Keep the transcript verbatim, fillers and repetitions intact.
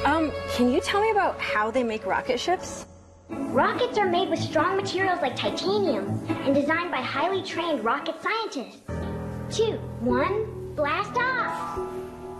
Um, can you tell me about how they make rocket ships? Rockets are made with strong materials like titanium and designed by highly trained rocket scientists. Two, one, blast off!